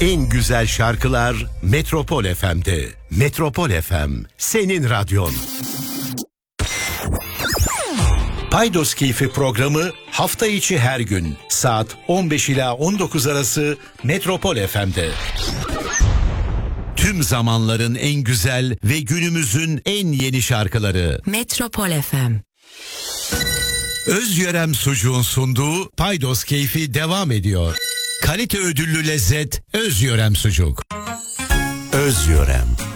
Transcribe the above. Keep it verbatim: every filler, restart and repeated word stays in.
En güzel şarkılar Metropol F M'de. Metropol F M, senin radyon. Paydos Keyfi programı hafta içi her gün saat on beş ila on dokuz arası Metropol F M'de. Tüm zamanların en güzel ve günümüzün en yeni şarkıları. Metropol F M. Özyörem Sucuğun sunduğu Paydos Keyfi devam ediyor. Kalite ödüllü lezzet Özyörem Sucuk. Özyörem.